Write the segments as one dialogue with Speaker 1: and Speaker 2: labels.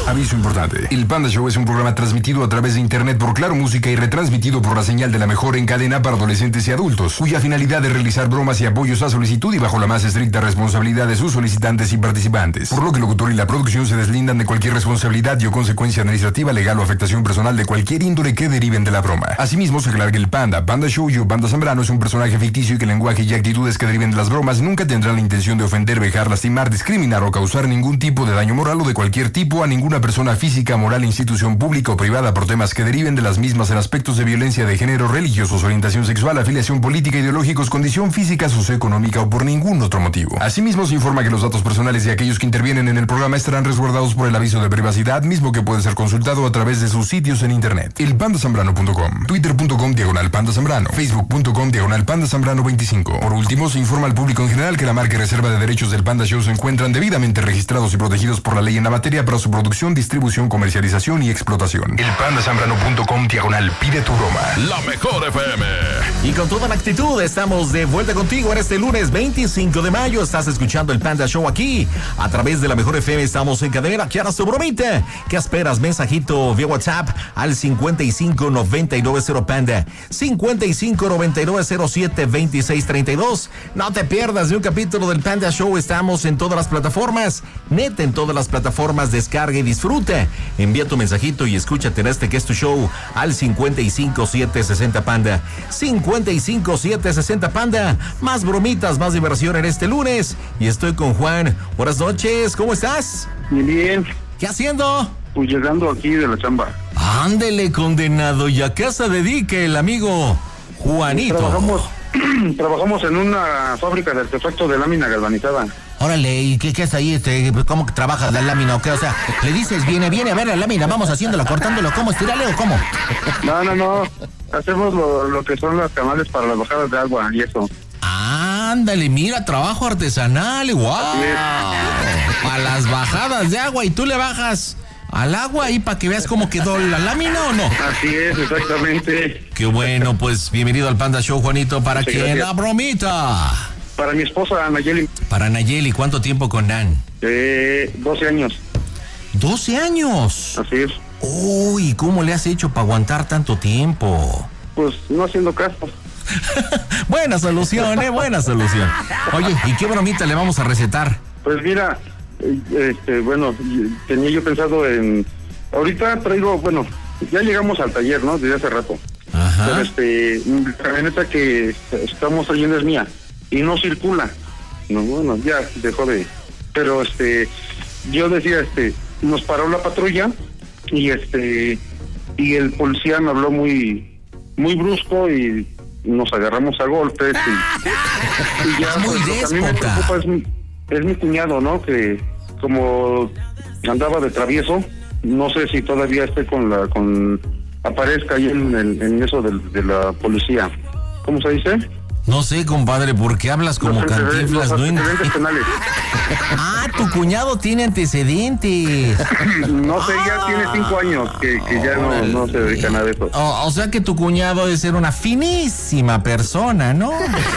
Speaker 1: Aviso importante. El Panda Show es un programa transmitido a través de internet por Claro Música y retransmitido por la señal de la mejor en cadena para adolescentes y adultos, cuya finalidad es realizar bromas y apoyos a solicitud y bajo la más estricta responsabilidad de sus solicitantes y participantes. Por lo que el locutor y la producción se deslindan de cualquier responsabilidad y o consecuencia administrativa, legal o afectación personal de cualquier índole que deriven de la broma. Asimismo, se aclara que el Panda Show y o Panda Zambrano es un personaje ficticio y que el lenguaje y actitudes que deriven de las bromas nunca tendrán la intención de ofender, vejar, lastimar, discriminar o causar ningún tipo de daño moral o de cualquier tipo a ninguna persona física, moral, institución pública o privada por temas que deriven de las mismas en aspectos de violencia de género, religiosos, orientación sexual, afiliación política, ideológicos, condición física, socioeconómica o por ningún otro motivo. Asimismo, se informa que los datos personales de aquellos que intervienen en el programa estarán resguardados por el aviso de privacidad, mismo que puede ser consultado a través de sus sitios en internet. elpandasambrano.com, twitter.com/Panda Zambrano, facebook.com/Panda Zambrano 25. Por último, se informa al público en general que la marca y reserva de derechos del Panda Show se encuentran debidamente registrados y protegidos por la ley en la materia para su producción, distribución, comercialización y explotación. elpandasambrano.com/pide tu broma.
Speaker 2: La mejor FM.
Speaker 3: Y con toda la actitud estamos de vuelta contigo en este lunes 25 de mayo. Estás escuchando el Panda Show aquí a través de la mejor FM. Estamos en cadena. ¿Qué harás tu bromita? ¿Qué esperas? Mensajito vía WhatsApp al 5599 Panda, 5599072632. No te pierdas de un capítulo del Panda Show. Estamos en todas las plataformas, neta en todas las plataformas. Descarga y disfruta. Envía tu mensajito y escúchate en este que es tu show al 55760 Panda, 55760 Panda. Más bromitas, más diversión en este lunes. Y estoy con Juan. Buenas noches, ¿cómo estás?
Speaker 4: Bien.
Speaker 3: ¿Qué haciendo?
Speaker 4: Pues llegando aquí de la chamba.
Speaker 3: Ándele, condenado. ¿Y a qué se dedica el amigo Juanito?
Speaker 4: Trabajamos en una fábrica de artefactos de lámina galvanizada.
Speaker 5: Órale, ¿y qué es ahí? ¿Cómo que trabajas la lámina o qué? O sea, le dices, viene a ver la lámina, vamos haciéndola, cortándolo, ¿cómo? ¿Estirale o cómo?
Speaker 4: No. Hacemos lo que son las canales para las bajadas de agua y eso.
Speaker 5: Ándale, mira, trabajo artesanal, igual. Para las bajadas de agua, y tú le bajas al agua ahí para que veas cómo quedó la lámina, ¿o no?
Speaker 4: Así es, exactamente.
Speaker 3: Qué bueno, pues bienvenido al Panda Show, Juanito. ¿Para quién la bromita?
Speaker 4: Para mi esposa, Nayeli.
Speaker 3: Para Nayeli, ¿cuánto tiempo con Nan?
Speaker 4: 12 años.
Speaker 3: ¿12 años?
Speaker 4: Así es.
Speaker 3: Uy, ¿cómo le has hecho para aguantar tanto tiempo?
Speaker 4: Pues no haciendo caso.
Speaker 3: Buena solución, buena solución. Oye, ¿y qué bromita le vamos a recetar?
Speaker 4: Pues mira, bueno, tenía yo pensado en... Ahorita traigo, bueno, ya llegamos al taller, ¿no? Desde hace rato.
Speaker 3: Ajá.
Speaker 4: Pero la camioneta que estamos trayendo es mía y no circula. No, bueno, ya dejó de... Pero yo decía, nos paró la patrulla y y el policía me habló muy brusco y nos agarramos a golpes y ya
Speaker 5: muy
Speaker 4: pues, a mí me preocupa es mi cuñado, ¿no? Que como andaba de travieso, no sé si todavía esté aparezca ahí en eso de la policía. ¿Cómo se dice?
Speaker 3: No sé, compadre, ¿por qué hablas como Cantinflas?
Speaker 4: Los antecedentes penales.
Speaker 3: Ah, tu cuñado tiene antecedentes.
Speaker 4: No sé, ya tiene 5 años que ya no se dedica a nada de eso.
Speaker 3: O sea que tu cuñado debe ser una finísima persona, ¿no?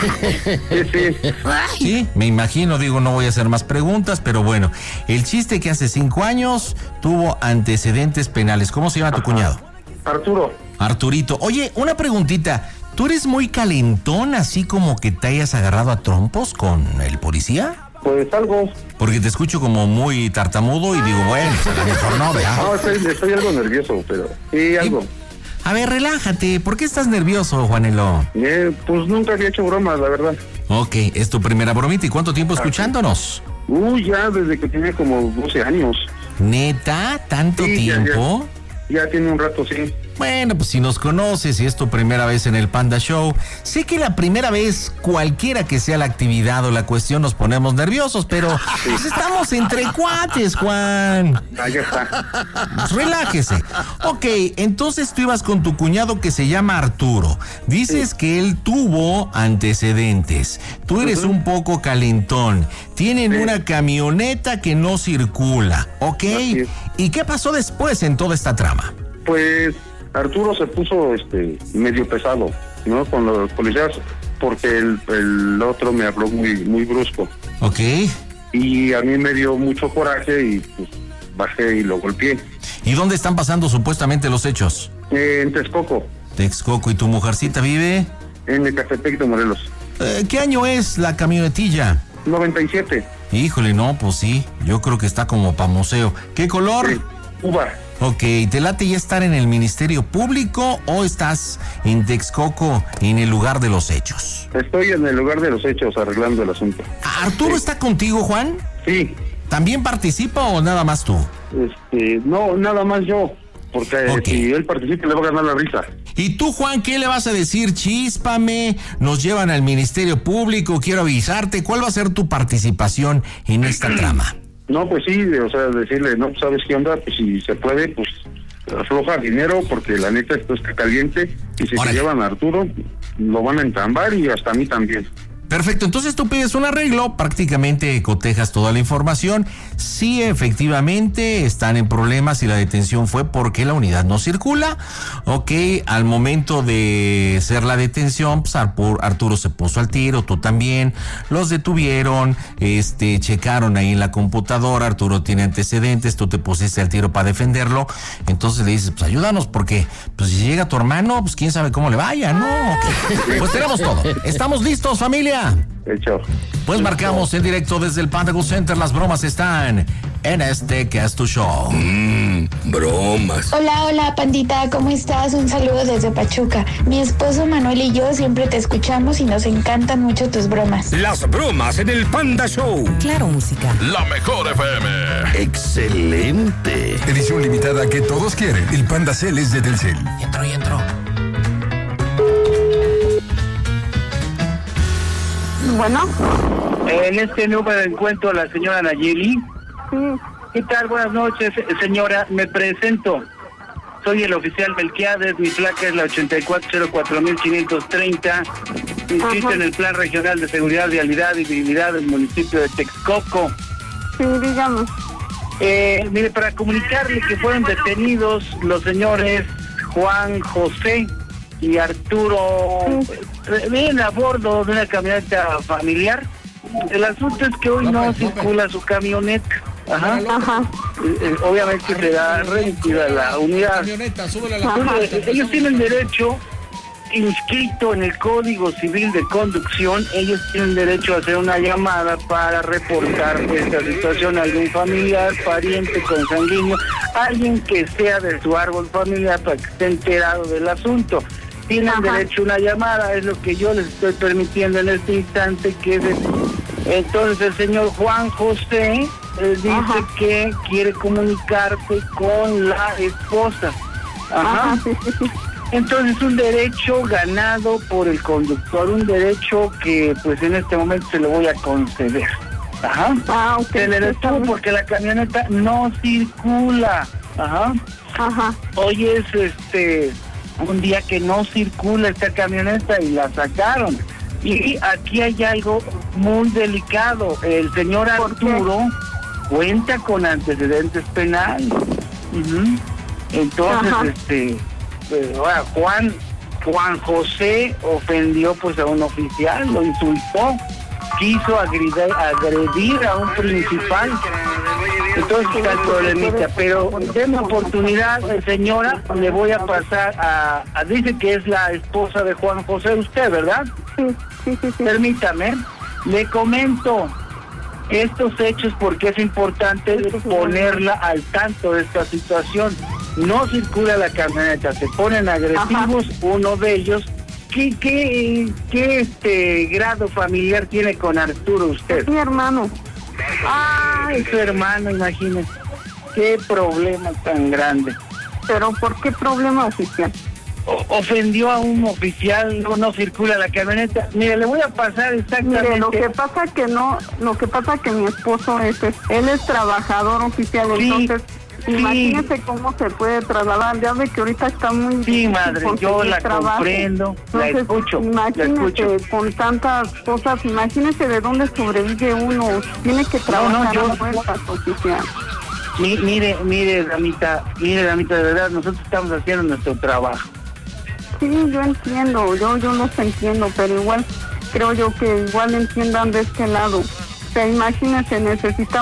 Speaker 4: Sí.
Speaker 3: Sí, me imagino, digo, no voy a hacer más preguntas, pero bueno, el chiste que hace 5 años tuvo antecedentes penales. ¿Cómo se llama tu cuñado? Arturito. Oye, una preguntita. ¿Tú eres muy calentón, así como que te hayas agarrado a trompos con el policía?
Speaker 4: Pues algo.
Speaker 3: Porque te escucho como muy tartamudo y digo, bueno, a lo mejor no, ¿verdad?
Speaker 4: No, estoy algo nervioso, pero sí, algo.
Speaker 3: A ver, relájate. ¿Por qué estás nervioso, Juanelo?
Speaker 4: Pues nunca había hecho bromas, la verdad.
Speaker 3: Ok, es tu primera bromita. ¿Y cuánto tiempo escuchándonos?
Speaker 4: Ya desde que tenía como 12 años.
Speaker 3: ¿Neta? ¿Tanto tiempo?
Speaker 4: Ya tiene un rato, sí.
Speaker 3: Bueno, pues si nos conoces y es tu primera vez en el Panda Show, sé que la primera vez, cualquiera que sea la actividad o la cuestión, nos ponemos nerviosos, pero pues estamos entre cuates, Juan.
Speaker 4: Ya está.
Speaker 3: Pues relájese. Ok, entonces tú ibas con tu cuñado que se llama Arturo. Dices que él tuvo antecedentes. Tú eres un poco calentón. Tienen una camioneta que no circula, ¿ok? ¿Y qué pasó después en toda esta trama?
Speaker 4: Pues Arturo se puso medio pesado, ¿no? Con los policías, porque el otro me habló muy brusco.
Speaker 3: Ok.
Speaker 4: Y a mí me dio mucho coraje y pues bajé y lo golpeé.
Speaker 3: ¿Y dónde están pasando supuestamente los hechos?
Speaker 4: En Texcoco.
Speaker 3: Texcoco. ¿Y tu mujercita vive?
Speaker 4: En Ecatepec de Morelos.
Speaker 3: ¿Qué año es la camionetilla?
Speaker 4: 97.
Speaker 3: Híjole, no, pues sí, yo creo que está como pa' museo. ¿Qué color?
Speaker 4: Sí, uva.
Speaker 3: Ok, ¿te late ya estar en el Ministerio Público o estás en Texcoco en el lugar de los hechos?
Speaker 4: Estoy en el lugar de los hechos arreglando el asunto.
Speaker 3: ¿Arturo está contigo, Juan?
Speaker 4: Sí.
Speaker 3: ¿También participa o nada más tú?
Speaker 4: No, nada más yo. Porque si él participa le va a ganar la risa.
Speaker 3: ¿Y tú, Juan, qué le vas a decir? Chíspame, nos llevan al Ministerio Público, quiero avisarte. ¿Cuál va a ser tu participación en esta trama?
Speaker 4: No, pues sí, o sea, decirle, no, ¿sabes qué onda? Pues si se puede, pues afloja dinero, porque la neta esto está caliente. Y si se llevan a Arturo, lo van a entambar y hasta a mí también.
Speaker 3: Perfecto, entonces tú pides un arreglo, prácticamente cotejas toda la información. Si efectivamente están en problemas y la detención fue porque la unidad no circula, ok, al momento de ser la detención, pues Arturo se puso al tiro, tú también, los detuvieron, checaron ahí en la computadora, Arturo tiene antecedentes, tú te pusiste al tiro para defenderlo, entonces le dices, pues ayúdanos, porque pues si llega tu hermano, pues quién sabe cómo le vaya, ¿no? Okay. Pues tenemos todo, ¿estamos listos, familia?
Speaker 4: Hecho.
Speaker 3: Pues marcamos en directo desde el Panda Go Center. Las bromas están en este que es tu show.
Speaker 2: Bromas.
Speaker 6: Hola, pandita, ¿cómo estás? Un saludo desde Pachuca. Mi esposo Manuel y yo siempre te escuchamos y nos encantan mucho tus bromas.
Speaker 2: Las bromas en el Panda Show.
Speaker 7: Claro, música.
Speaker 8: La mejor FM.
Speaker 2: Excelente.
Speaker 1: Edición limitada que todos quieren. El Panda Cel es de Telcel.
Speaker 3: Entró.
Speaker 6: Bueno.
Speaker 9: En este número encuentro a la señora Nayeli.
Speaker 6: Sí.
Speaker 9: ¿Qué tal? Buenas noches, señora. Me presento. Soy el oficial Melquiades. Mi placa es la 8404.530. Inscrito en el Plan Regional de Seguridad, Vialidad y Vialidad del municipio de Texcoco.
Speaker 6: Sí, digamos.
Speaker 9: Mire, para comunicarle que fueron detenidos los señores Juan José y Arturo, vienen a bordo de una camioneta familiar. El asunto es que hoy no circula su camioneta. Ajá. Obviamente será remitida la unidad. Ellos tienen derecho, inscrito en el Código Civil de Conducción, ellos tienen derecho a hacer una llamada para reportar esta situación a algún familiar, pariente, consanguíneo, alguien que sea de su árbol familiar para que esté enterado del asunto. Tienen derecho a una llamada, es lo que yo les estoy permitiendo en este instante, que es entonces el señor Juan José dice que quiere comunicarse con la esposa. Entonces un derecho ganado por el conductor, un derecho que pues en este momento se lo voy a conceder. Se le detuvo porque la camioneta no circula. Hoy es un día que no circula esta camioneta y la sacaron. Y aquí hay algo muy delicado. El señor Arturo cuenta con antecedentes penales. Entonces, Juan José ofendió pues a un oficial, lo insultó, quiso agredir a un principal. Entonces está el problemita, pero denme oportunidad, señora, le voy a pasar a dice que es la esposa de Juan José, usted, ¿verdad?
Speaker 6: Sí.
Speaker 9: Permítame, le comento estos hechos porque es importante ponerla al tanto de esta situación. No circula la camioneta, se ponen agresivos, uno de ellos. ¿Qué grado familiar tiene con Arturo usted?
Speaker 6: Mi hermano.
Speaker 9: Es su hermano, imagínese. Qué problema tan grande.
Speaker 6: ¿Pero por qué problema, oficial?
Speaker 9: Ofendió a un oficial, no circula la camioneta. Mire, le voy a pasar exactamente.
Speaker 6: Mire, lo que pasa que mi esposo él es trabajador oficial, entonces imagínese cómo se puede trasladar. Ya ve que ahorita está muy
Speaker 9: difícil. Sí, madre, yo la comprendo, la escucho.
Speaker 6: Imagínese con tantas cosas, imagínese de dónde sobrevive uno. Tiene que trabajar a fuerzas, oficial.
Speaker 9: Mire, damita, de verdad, nosotros estamos haciendo nuestro trabajo.
Speaker 6: Sí, yo entiendo, yo los entiendo, pero igual creo yo que igual entiendan de este lado. O sea, imagínense, necesitamos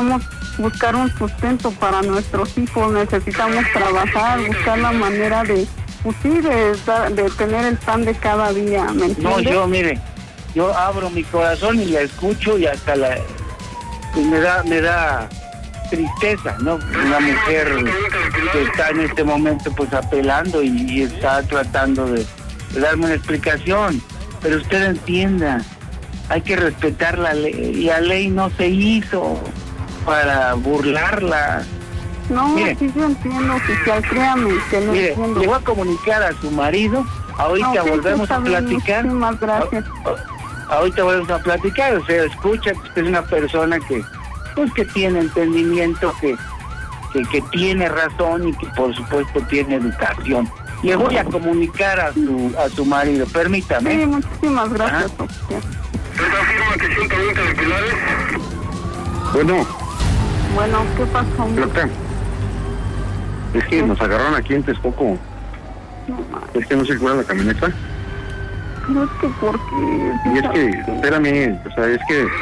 Speaker 6: buscar un sustento para nuestros hijos, necesitamos trabajar, buscar la manera de, pues sí, de tener el pan de cada día, ¿me entiendes?
Speaker 9: No, yo, mire, yo abro mi corazón y la escucho y hasta me da tristeza, ¿no? Una mujer que está en este momento pues apelando y está tratando de darme una explicación, pero usted entienda, hay que respetar la ley, y la ley no se hizo para burlarla.
Speaker 6: No, mire, sí yo entiendo, oficial, créame que no entiendo.
Speaker 9: Le voy a comunicar a su marido, ahorita volvemos a platicar.
Speaker 6: Muchísimas gracias.
Speaker 9: Ahorita volvemos a platicar, o sea, escucha que usted es una persona que tiene entendimiento, que tiene razón y que por supuesto tiene educación. Le voy a comunicar a su marido, permítame.
Speaker 6: Sí, muchísimas gracias, oficial.
Speaker 4: ¿Usted afirma que 120 de Pilares? Bueno.
Speaker 6: Bueno, ¿qué pasó?
Speaker 4: Plata. Es que nos agarraron aquí en Texcoco. No, es que no circula la camioneta.
Speaker 6: No, es que porque...
Speaker 4: Y es que, espérame, o sea,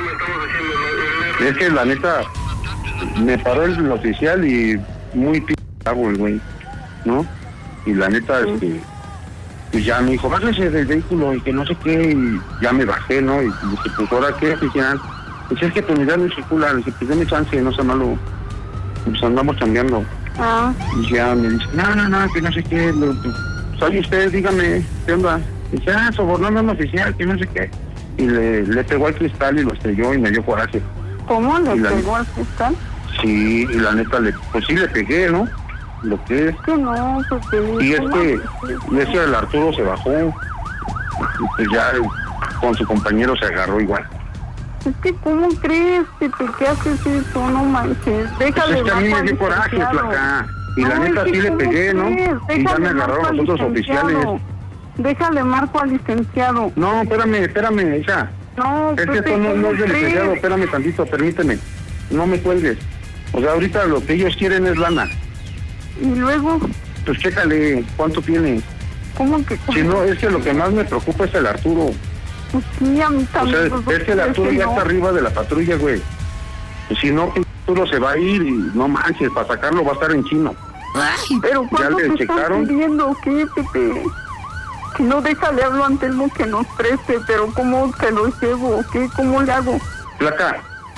Speaker 4: es que la neta me paró el oficial y muy p***avo el güey, ¿no? Y la neta, pues ya me dijo, bájese del vehículo y que no sé qué, y ya me bajé, ¿no? Y dije, pues ahora qué, oficial. Pues es que tu unidad no circula, dije, pues dame chance, no sea malo, pues andamos cambiando. Y ya me dice, no, que no sé qué, oye usted, dígame, ¿qué onda? Dice, sobornando a un oficial, que no sé qué. Y le pegó al cristal y lo estrelló y me dio coraje.
Speaker 6: ¿Cómo le pegó al cristal?
Speaker 4: Sí, y la neta, pues sí le pegué, ¿no? Lo que es.
Speaker 6: Que no, pues sí.
Speaker 4: Y es que el Arturo se bajó, y pues ya con su compañero se agarró igual.
Speaker 6: Es que, ¿cómo crees que te haces eso? No manches, déjale.
Speaker 4: Pues es que a mí me dio coraje, flaca. Y la neta sí le pegué, ¿no? Y ya me agarraron los otros oficiales.
Speaker 6: Déjale marco al licenciado.
Speaker 4: No, espérame, hija.
Speaker 6: No,
Speaker 4: es que esto no es del licenciado, espérame tantito, permíteme. No me cuelgues. O sea, ahorita lo que ellos quieren es lana.
Speaker 6: ¿Y luego?
Speaker 4: Pues chécale, ¿cuánto tiene?
Speaker 6: ¿Cómo que?
Speaker 4: Si no, es que lo que más me preocupa es el Arturo.
Speaker 6: Pues sí, a mí también.
Speaker 4: O sea, es que el Arturo ya está arriba de la patrulla, güey. Pues si no, Arturo se va a ir y no manches, para sacarlo va a estar en chino.
Speaker 6: Ay, pero ¿cuándo te checaron? ¿Están pidiendo qué, Pepe? Que no, déjale hablo a Antelmo que nos preste, pero ¿cómo te lo llevo? ¿Qué? ¿Cómo le hago?
Speaker 4: Flaca.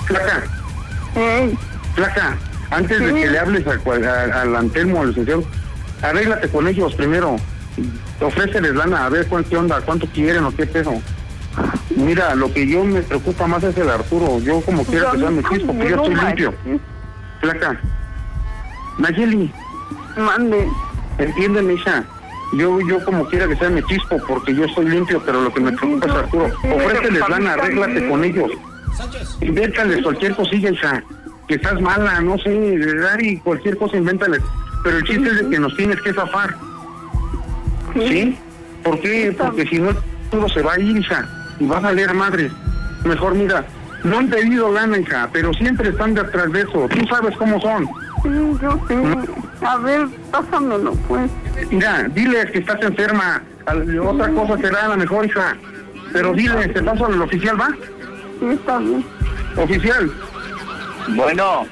Speaker 6: Ey.
Speaker 4: Flaca, antes de que le hables al Antelmo, al licenciado, arréglate con ellos primero. Ofréceles lana, a ver qué onda, cuánto quieren o qué peso. Mira, lo que yo me preocupa más es el Arturo. Yo como quiera que sea mi chispo, porque yo estoy limpio. Flaca. Nayeli.
Speaker 6: Mande.
Speaker 4: Entiéndeme, hija. Yo como quiera que sea mi chispo, porque yo estoy limpio, pero lo que me preocupa es Arturo. Ofréceles lana, arréglate con ellos. Invéntales cualquier cosilla, hija. Que estás mala, no sé, y cualquier cosa invéntales. Pero el chiste es de que nos tienes que zafar. ¿Sí? ¿Por qué? Porque si no, todo se va a ir, hija, y va a salir a madres. Mejor, mira, no han pedido lana, hija, pero siempre están detrás de eso. Tú sabes cómo son.
Speaker 6: Sí, yo sé. A ver, pásamelo, pues.
Speaker 4: Mira, diles que estás enferma. Otra cosa será a la mejor, hija. Pero diles, te paso al oficial, ¿va?
Speaker 6: Sí, está bien.
Speaker 4: Oficial.
Speaker 9: Bueno.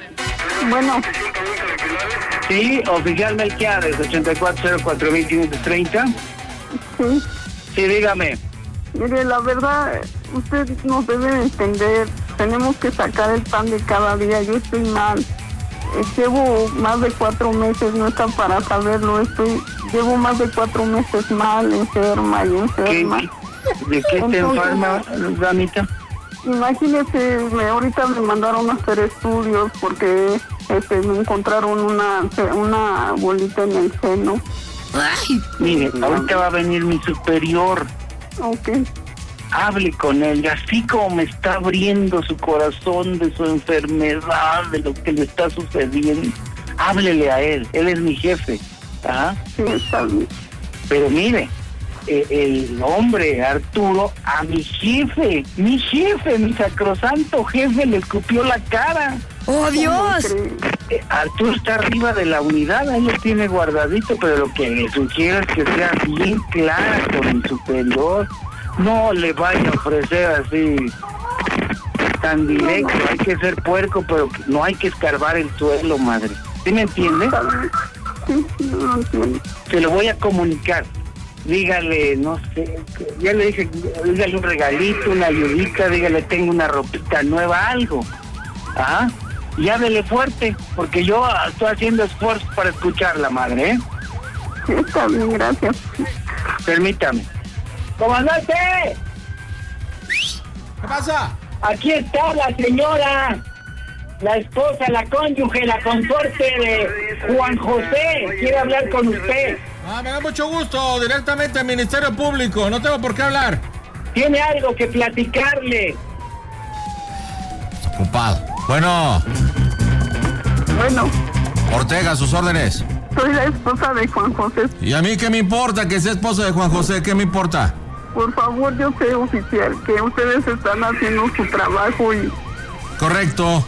Speaker 9: Sí, oficial Melquiades, 8404-2530.
Speaker 6: Sí.
Speaker 9: Sí, dígame.
Speaker 6: Mire, la verdad, usted nos debe entender. Tenemos que sacar el pan de cada día. Yo estoy mal. Llevo más de 4 meses, no está para saberlo. Llevo más de 4 meses mal, enferma.
Speaker 9: ¿De qué te enferma, Damita?
Speaker 6: Imagínese, ahorita me mandaron a hacer estudios porque me encontraron una bolita en el seno.
Speaker 9: Ay, mire, ahorita va a venir mi superior.
Speaker 6: Ok.
Speaker 9: Hable con él, así como me está abriendo su corazón de su enfermedad, de lo que le está sucediendo. Háblele a él es mi jefe. ¿Ah?
Speaker 6: Sí, está bien.
Speaker 9: Pero mire, el hombre Arturo a mi jefe, mi sacrosanto jefe le escupió la cara.
Speaker 7: ¡Oh, Dios!
Speaker 9: Arturo está arriba de la unidad, ahí lo tiene guardadito, pero lo que le sugiero es que sea bien clara con el superior. No le vaya a ofrecer así tan directo, hay que ser puerco, pero no hay que escarbar el suelo, madre. ¿Sí me entiende?
Speaker 6: Sí, no entiendo.
Speaker 9: Se lo voy a comunicar. Dígale, no sé, ya le dije, dígale un regalito, una ayudita, dígale tengo una ropita nueva, algo. ¿Ah? Y háblele fuerte, porque yo estoy haciendo esfuerzo para escucharla, madre, ¿eh?
Speaker 6: Sí, está bien, gracias.
Speaker 9: Permítame. ¡Comandante!
Speaker 3: ¿Qué pasa?
Speaker 9: Aquí está la señora, la esposa, la cónyuge, la consorte de Juan José. Quiere hablar con usted.
Speaker 3: Me da mucho gusto, directamente al Ministerio Público, no tengo por qué hablar.
Speaker 9: Tiene algo que platicarle.
Speaker 3: Está ocupado. Bueno. Ortega, sus órdenes.
Speaker 6: Soy la esposa de Juan José.
Speaker 3: ¿Y a mí qué me importa que sea esposa de Juan José? ¿Qué me importa?
Speaker 6: Por favor, yo sé, oficial, que ustedes están haciendo su trabajo y...
Speaker 3: Correcto.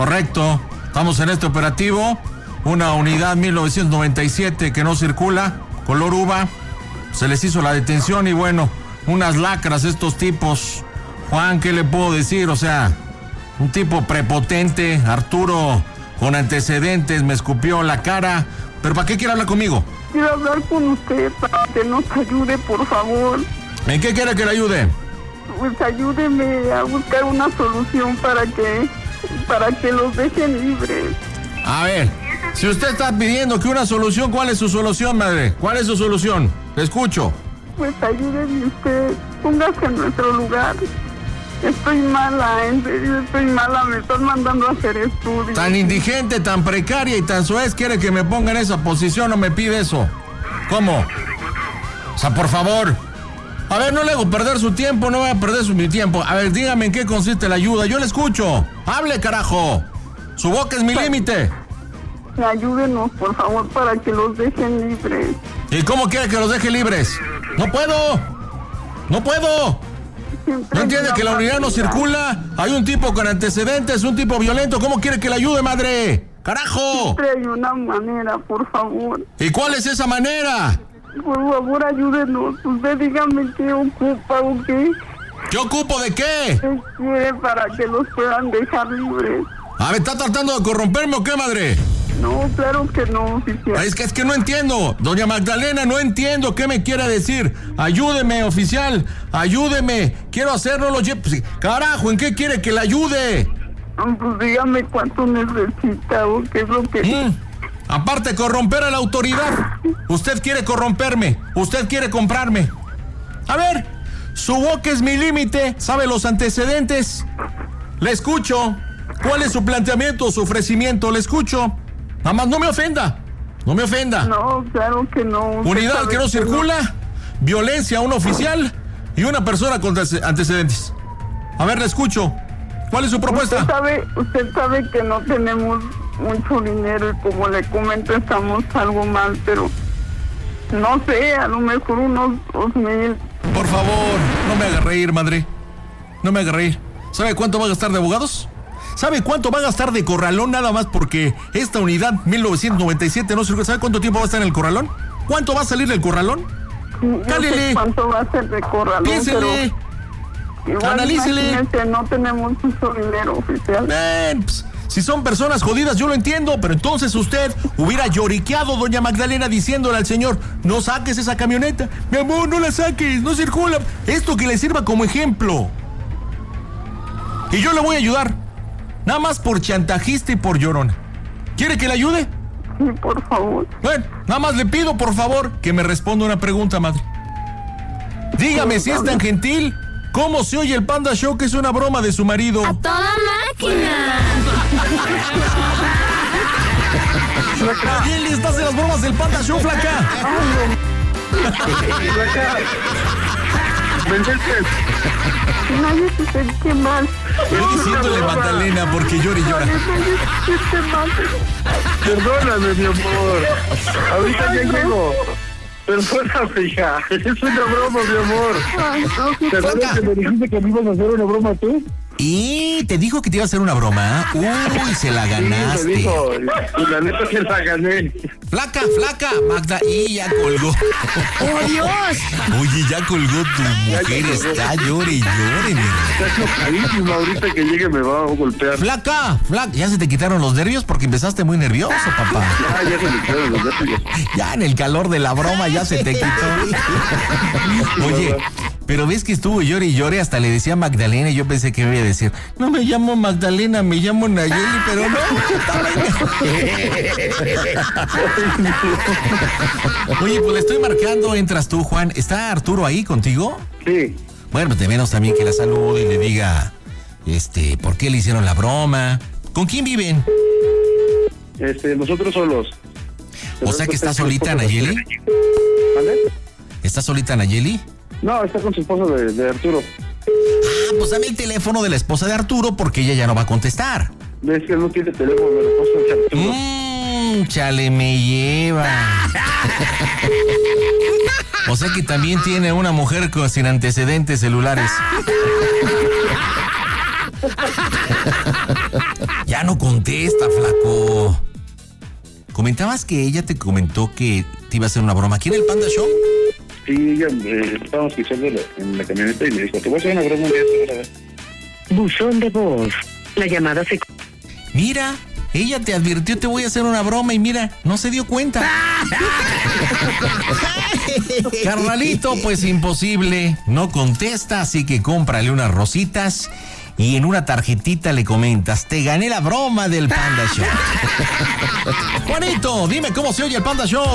Speaker 3: Estamos en este operativo. Una unidad 1997 que no circula, color uva. Se les hizo la detención y bueno, unas lacras estos tipos. Juan, ¿qué le puedo decir? O sea, un tipo prepotente, Arturo, con antecedentes, me escupió en la cara. ¿Pero para qué quiere hablar conmigo?
Speaker 6: Quiero hablar con usted para que nos ayude, por favor.
Speaker 3: ¿En qué quiere que le ayude?
Speaker 6: Pues ayúdeme a buscar una solución para que los dejen libres.
Speaker 3: A ver, si usted está pidiendo que una solución, ¿cuál es su solución, madre? ¿Cuál es su solución? Le escucho.
Speaker 6: Pues ayúdeme usted, póngase en nuestro lugar. Estoy mala, en serio, estoy mala, me están mandando a hacer estudios.
Speaker 3: Tan indigente, tan precaria y tan soez, ¿quiere que me ponga en esa posición o me pide eso? ¿Cómo? O sea, por favor. A ver, no le hago perder su tiempo, no voy a perder mi tiempo. A ver, dígame en qué consiste la ayuda, yo le escucho. Hable, carajo. Su boca es mi límite.
Speaker 6: Ayúdenos, por favor, para que los dejen libres.
Speaker 3: ¿Y cómo quiere que los deje libres? ¡No puedo! ¿No entiende que la unidad no circula? Hay un tipo con antecedentes, un tipo violento. ¿Cómo quiere que le ayude, madre? ¡Carajo!
Speaker 6: Siempre hay una manera, por favor.
Speaker 3: ¿Y cuál es esa manera?
Speaker 6: Por favor, ayúdenos. Usted dígame qué ocupa o qué.
Speaker 3: ¿Qué ocupo de qué?
Speaker 6: ¿Qué quiere para que los puedan dejar libres?
Speaker 3: A ver, ¿está tratando de corromperme o qué, madre?
Speaker 6: No, claro que no, oficial.
Speaker 3: Es que no entiendo. Doña Magdalena, no entiendo qué me quiere decir. Ayúdeme, oficial. Ayúdeme. Quiero hacerlo. Pues, carajo, ¿en qué quiere que le ayude?
Speaker 6: Pues dígame cuánto necesita o qué es lo que...
Speaker 3: Aparte de corromper a la autoridad, usted quiere corromperme. Usted quiere comprarme. A ver, su boca es mi límite. ¿Sabe los antecedentes? Le escucho. ¿Cuál es su planteamiento, su ofrecimiento? Le escucho. Nada más no me ofenda. No me ofenda.
Speaker 6: No, claro que no.
Speaker 3: Unidad que no circula, violencia a un oficial y una persona con antecedentes. A ver, le escucho. ¿Cuál es su propuesta?
Speaker 6: Usted sabe que no tenemos mucho dinero y como le comento estamos algo mal, pero no sé, a lo mejor unos 2,000.
Speaker 3: Por favor, no me haga reír, madre. No me haga reír. ¿Sabe cuánto va a gastar de abogados? ¿Sabe cuánto va a gastar de corralón nada más porque esta unidad 1997 no sirve? ¿Sabe cuánto tiempo va a estar en el corralón? ¿Cuánto va a salir del corralón?
Speaker 6: Cálele. ¿Cuánto va a ser de corralón?
Speaker 3: Piénsele. Analícele.
Speaker 6: No tenemos mucho dinero, oficial.
Speaker 3: Pues, si son personas jodidas, yo lo entiendo, pero entonces usted hubiera lloriqueado, doña Magdalena, diciéndole al señor, no saques esa camioneta. Mi amor, no la saques, no circula. Esto que le sirva como ejemplo. Y yo le voy a ayudar. Nada más por chantajista y por llorona. ¿Quiere que le ayude?
Speaker 6: Sí, por favor.
Speaker 3: Bueno, nada más le pido, por favor, que me responda una pregunta, madre. Dígame si es tan gentil, ¿cómo se oye el Panda Show que es una broma de su marido?
Speaker 7: ¡A toda máquina!
Speaker 3: ¿Quién le estás en las bromas del Panda Show, flaca?
Speaker 4: Flaca.
Speaker 6: Nadie se siente mal.
Speaker 3: Él diciéndole Magdalena porque llora y llora.
Speaker 4: Perdóname, mi amor. Ahorita ya llego. Perdóname, hija. Es una broma, mi amor. ¿Te acuerdas que me dijiste que me ibas a hacer una broma tú?
Speaker 3: Y te dijo que te iba a hacer una broma. Uy, se la ganaste.
Speaker 4: Sí, me dijo, y la neta que la gané.
Speaker 3: Flaca, Magda. Y ya colgó.
Speaker 7: ¡Oh, Dios!
Speaker 3: Oye, ya colgó tu mujer. Está llore y llore, mira.
Speaker 4: Está chocadísima. Ahorita que llegue me va a golpear.
Speaker 3: Flaca. ¿Ya se te quitaron los nervios? Porque empezaste muy nervioso, papá.
Speaker 4: Ya se me quitaron los nervios.
Speaker 3: Ya en el calor de la broma ya se te quitó. Oye, pero ves que estuvo llore y llore, hasta le decía Magdalena y yo pensé que me iba a decir, no me llamo Magdalena, me llamo Nayeli, pero no. Oye, pues le estoy marcando, entras tú, Juan. ¿Está Arturo ahí contigo?
Speaker 4: Sí.
Speaker 3: Bueno, pues de menos también que la salude y le diga, ¿por qué le hicieron la broma? ¿Con quién viven?
Speaker 4: Nosotros solos.
Speaker 3: O sea que está solita Nayeli.
Speaker 4: ¿Vale?
Speaker 3: ¿Está solita Nayeli?
Speaker 4: No, está con su esposo de Arturo.
Speaker 3: Ah, pues dame el teléfono de la esposa de Arturo porque ella ya no va a contestar.
Speaker 4: Ves que no tiene teléfono de la esposa de Arturo.
Speaker 3: Chale, me lleva. O sea que también tiene una mujer sin antecedentes celulares. Ya no contesta, flaco. Comentabas que ella te comentó que te iba a hacer una broma. ¿Aquí en el Panda Show?
Speaker 4: Sí, ella estábamos escuchando en la camioneta y me dijo, te voy a hacer una broma un día, te vas a ver.
Speaker 10: Buzón de voz. La llamada se...
Speaker 3: Mira, ella te advirtió, te voy a hacer una broma y mira, no se dio cuenta. Carnalito, pues imposible, no contesta, así que cómprale unas rositas y en una tarjetita le comentas, te gané la broma del Panda Show. Juanito, dime cómo se oye el Panda Show.